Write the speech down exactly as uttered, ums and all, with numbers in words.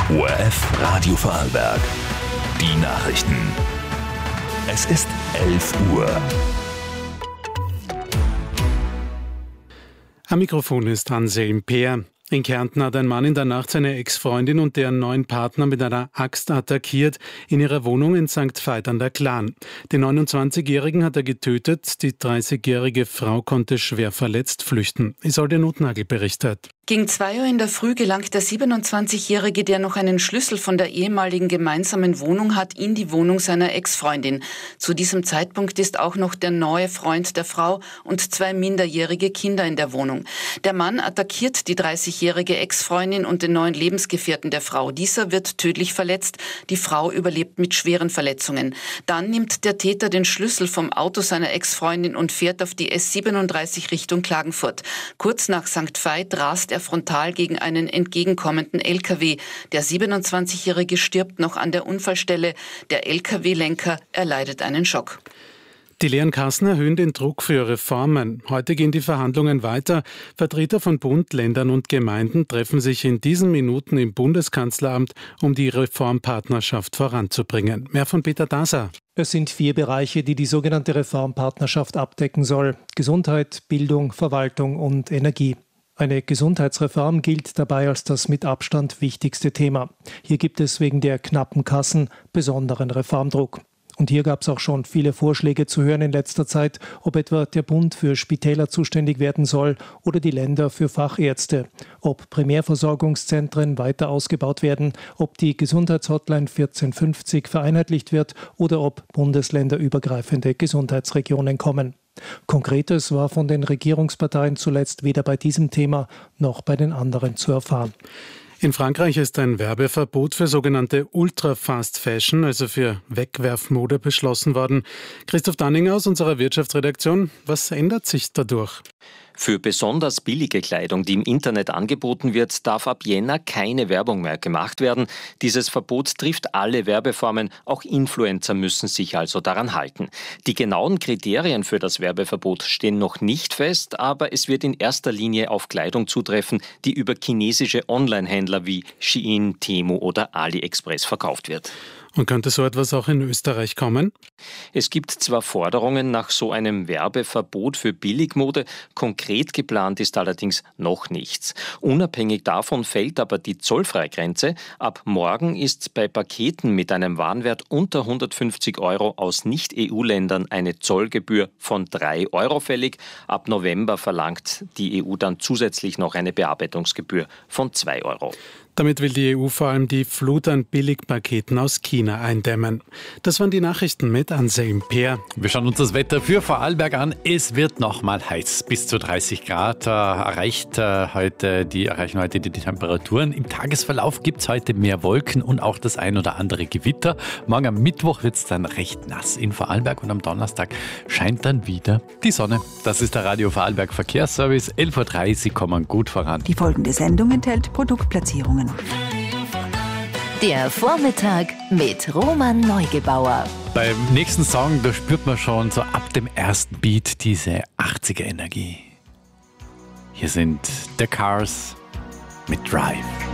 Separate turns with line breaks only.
O R F Radio Vorarlberg. Die Nachrichten. Es ist elf Uhr.
Am Mikrofon ist Anselm Peer. In Kärnten hat ein Mann in der Nacht seine Ex-Freundin und deren neuen Partner mit einer Axt attackiert, in ihrer Wohnung in Sankt Veit an der Glan. Den neunundzwanzigjährigen hat er getötet, die dreißigjährige Frau konnte schwer verletzt flüchten. Isolde Notnagel berichtet.
Gegen zwei Uhr in der Früh gelangt der siebenundzwanzigjährige, der noch einen Schlüssel von der ehemaligen gemeinsamen Wohnung hat, in die Wohnung seiner Ex-Freundin. Zu diesem Zeitpunkt ist auch noch der neue Freund der Frau und zwei minderjährige Kinder in der Wohnung. Der Mann attackiert die dreißigjährige Ex-Freundin und den neuen Lebensgefährten der Frau. Dieser wird tödlich verletzt, die Frau überlebt mit schweren Verletzungen. Dann nimmt der Täter den Schlüssel vom Auto seiner Ex-Freundin und fährt auf die S siebenunddreißig Richtung Klagenfurt. Kurz nach Sankt Veit rast er frontal gegen einen entgegenkommenden L K W. Der siebenundzwanzigjährige stirbt noch an der Unfallstelle. Der L K W-Lenker erleidet einen Schock.
Die leeren Kassen erhöhen den Druck für Reformen. Heute gehen die Verhandlungen weiter. Vertreter von Bund, Ländern und Gemeinden treffen sich in diesen Minuten im Bundeskanzleramt, um die Reformpartnerschaft voranzubringen. Mehr von Peter Daser.
Es sind vier Bereiche, die die sogenannte Reformpartnerschaft abdecken soll: Gesundheit, Bildung, Verwaltung und Energie. Eine Gesundheitsreform gilt dabei als das mit Abstand wichtigste Thema. Hier gibt es wegen der knappen Kassen besonderen Reformdruck. Und hier gab es auch schon viele Vorschläge zu hören in letzter Zeit, ob etwa der Bund für Spitäler zuständig werden soll oder die Länder für Fachärzte, ob Primärversorgungszentren weiter ausgebaut werden, ob die Gesundheitshotline vierzehn fünfzig vereinheitlicht wird oder ob bundesländerübergreifende Gesundheitsregionen kommen. Konkretes war von den Regierungsparteien zuletzt weder bei diesem Thema noch bei den anderen zu erfahren.
In Frankreich ist ein Werbeverbot für sogenannte Ultra-Fast Fashion, also für Wegwerfmode, beschlossen worden. Christoph Danninger aus unserer Wirtschaftsredaktion, was ändert sich dadurch?
Für besonders billige Kleidung, die im Internet angeboten wird, darf ab Jänner keine Werbung mehr gemacht werden. Dieses Verbot trifft alle Werbeformen, auch Influencer müssen sich also daran halten. Die genauen Kriterien für das Werbeverbot stehen noch nicht fest, aber es wird in erster Linie auf Kleidung zutreffen, die über chinesische Online-Händler wie Shein, Temu oder AliExpress verkauft wird.
Und könnte so etwas auch in Österreich kommen?
Es gibt zwar Forderungen nach so einem Werbeverbot für Billigmode, konkret geplant ist allerdings noch nichts. Unabhängig davon fällt aber die Zollfreigrenze. Ab morgen ist bei Paketen mit einem Warenwert unter hundertfünfzig Euro aus Nicht-E U-Ländern eine Zollgebühr von drei Euro fällig. Ab November verlangt die E U dann zusätzlich noch eine Bearbeitungsgebühr von zwei Euro.
Damit will die E U vor allem die Flut an Billigpaketen aus China eindämmen. Das waren die Nachrichten mit Anselm Peer.
Wir schauen uns das Wetter für Vorarlberg an. Es wird nochmal heiß. Bis zu dreißig Grad äh, erreicht äh, heute die, erreichen heute die, die Temperaturen. Im Tagesverlauf gibt es heute mehr Wolken und auch das ein oder andere Gewitter. Morgen am Mittwoch wird es dann recht nass in Vorarlberg und am Donnerstag scheint dann wieder die Sonne. Das ist der Radio Vorarlberg Verkehrsservice. elf Uhr dreißig kommen gut voran.
Die folgende Sendung enthält Produktplatzierungen.
Der Vormittag mit Roman Neugebauer.
Beim nächsten Song, da spürt man schon so ab dem ersten Beat diese achtziger Energie. Hier sind The Cars mit Drive.